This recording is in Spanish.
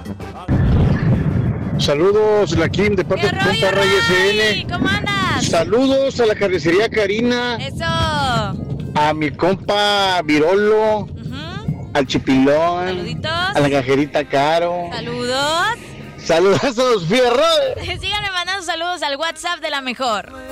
Saludos, la Kim de parte de ¿Qué tu compa rollo, Ray Ray? SN. ¿Cómo andas? Saludos a la carnicería Karina, Eso. a mi compa Virolo, Ujú. al Chipilón, Saluditos. a la cajerita Caro. Saludos. Saludos a los fierros. Síganme mandando saludos al WhatsApp de la mejor.